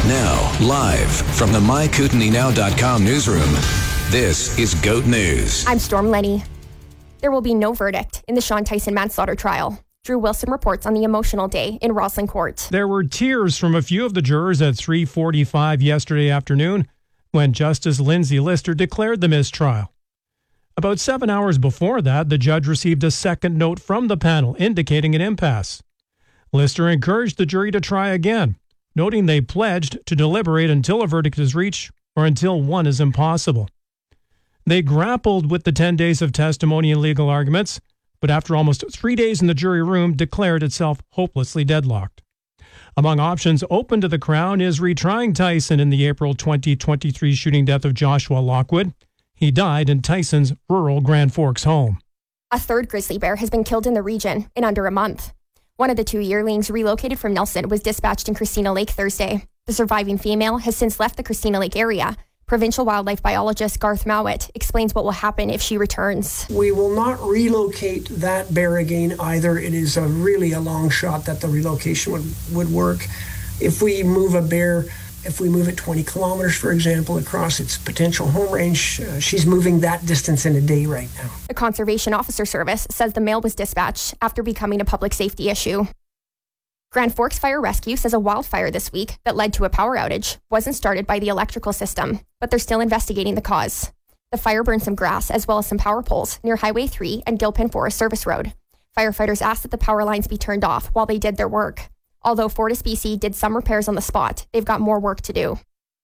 Now, live from the MyKootenaeNow.com newsroom, this is GOAT News. I'm Storm Lenny. There will be no verdict in the Sean Tyson manslaughter trial. Drew Wilson reports on the emotional day in Roslyn Court. There were tears from a few of the jurors at 3:45 yesterday afternoon when Justice Lindsay Lister declared the mistrial. About 7 hours before that, the judge received a second note from the panel indicating an impasse. Lister encouraged the jury to try again, noting they pledged to deliberate until a verdict is reached or until one is impossible. They grappled with the 10 days of testimony and legal arguments, but after almost 3 days in the jury room, declared itself hopelessly deadlocked. Among options open to the Crown is retrying Tyson in the April 2023 shooting death of Joshua Lockwood. He died in Tyson's rural Grand Forks home. A third grizzly bear has been killed in the region in under a month. One of the two yearlings relocated from Nelson was dispatched in Christina Lake Thursday. The surviving female has since left the Christina Lake area. Provincial wildlife biologist Garth Mowat explains what will happen if she returns. We will not relocate that bear again either. It is really a long shot that the relocation would work. If we move a bear, if we move it 20 kilometers, for example, across its potential home range, she's moving that distance in a day right now. The Conservation Officer Service says the male was dispatched after becoming a public safety issue. Grand Forks Fire Rescue says a wildfire this week that led to a power outage wasn't started by the electrical system, but they're still investigating the cause. The fire burned some grass as well as some power poles near Highway 3 and Gilpin Forest Service Road. Firefighters asked that the power lines be turned off while they did their work. Although Fortis BC did some repairs on the spot, they've got more work to do.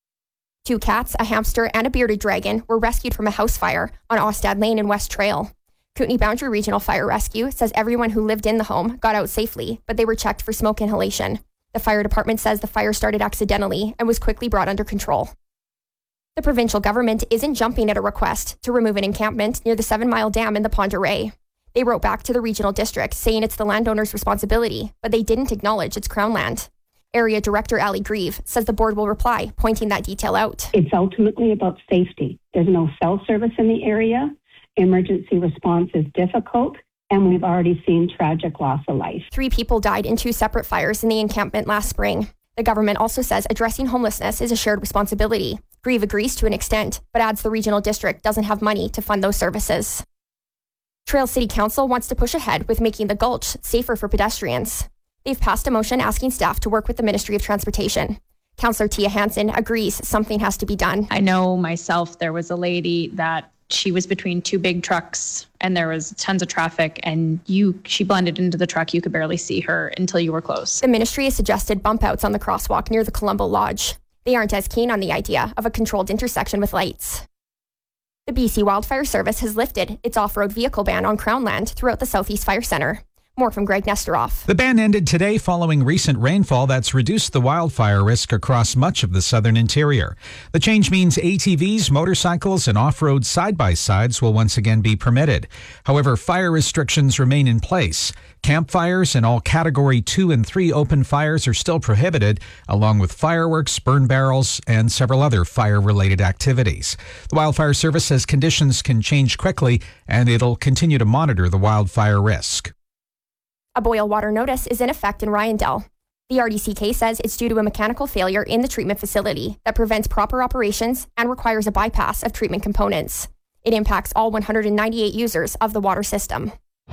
2 cats, a hamster, and a bearded dragon were rescued from a house fire on Ostad Lane in West Trail. Kootenay Boundary Regional Fire Rescue says everyone who lived in the home got out safely, but they were checked for smoke inhalation. The fire department says the fire started accidentally and was quickly brought under control. The provincial government isn't jumping at a request to remove an encampment near the 7 Mile Dam in the Pend Oreille. They wrote back to the regional district saying it's the landowner's responsibility, but they didn't acknowledge it's Crown land. Area Director Ali Grieve says the board will reply, pointing that detail out. It's ultimately about safety. There's no cell service in the area. Emergency response is difficult, and we've already seen tragic loss of life. 3 people died in 2 separate fires in the encampment last spring. The government also says addressing homelessness is a shared responsibility. Grieve agrees to an extent, but adds the regional district doesn't have money to fund those services. Trail City Council wants to push ahead with making the Gulch safer for pedestrians. They've passed a motion asking staff to work with the Ministry of Transportation. Councillor Tia Hansen agrees something has to be done. I know myself, there was a lady that she was between 2 big trucks and there was tons of traffic and she blended into the truck. You could barely see her until you were close. The ministry has suggested bump outs on the crosswalk near the Colombo Lodge. They aren't as keen on the idea of a controlled intersection with lights. The BC Wildfire Service has lifted its off-road vehicle ban on Crown land throughout the Southeast Fire Centre. More from Greg Nestoroff. The ban ended today following recent rainfall that's reduced the wildfire risk across much of the southern interior. The change means ATVs, motorcycles, and off-road side-by-sides will once again be permitted. However, fire restrictions remain in place. Campfires and all Category 2 and 3 open fires are still prohibited, along with fireworks, burn barrels, and several other fire-related activities. The Wildfire Service says conditions can change quickly, and it'll continue to monitor the wildfire risk. A boil water notice is in effect in Ryandell. The RDCK says it's due to a mechanical failure in the treatment facility that prevents proper operations and requires a bypass of treatment components. It impacts all 198 users of the water system.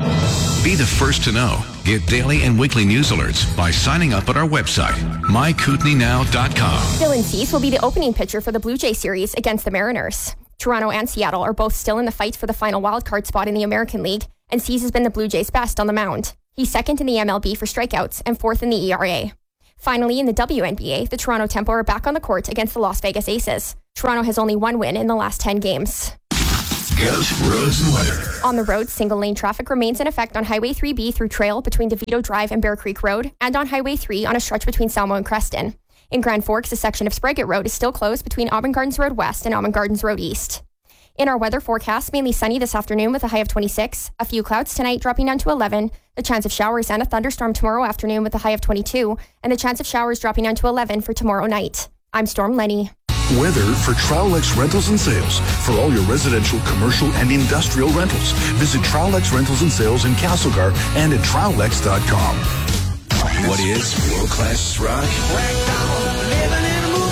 Be the first to know. Get daily and weekly news alerts by signing up at our website, MyKootenaeNow.com. Dylan Cease will be the opening pitcher for the Blue Jay series against the Mariners. Toronto and Seattle are both still in the fight for the final wildcard spot in the American League, and Cease has been the Blue Jays' best on the mound. He's second in the MLB for strikeouts and 4th in the ERA. Finally, in the WNBA, the Toronto Tempo are back on the court against the Las Vegas Aces. Toronto has only 1 win in the last 10 games. GOAT roads and weather. On the road, single-lane traffic remains in effect on Highway 3B through Trail between DeVito Drive and Bear Creek Road, and on Highway 3 on a stretch between Salmo and Creston. In Grand Forks, a section of Spraggett Road is still closed between Auburn Gardens Road West and Auburn Gardens Road East. In our weather forecast, mainly sunny this afternoon with a high of 26. A few clouds tonight dropping down to 11. The chance of showers and a thunderstorm tomorrow afternoon with a high of 22. And the chance of showers dropping down to 11 for tomorrow night. I'm Storm Lenny. Weather for Trowlex Rentals and Sales. For all your residential, commercial, and industrial rentals. Visit Trowlex Rentals and Sales in Castlegar and at Trowlex.com. What is world-class rock?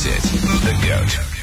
is it, The Goat.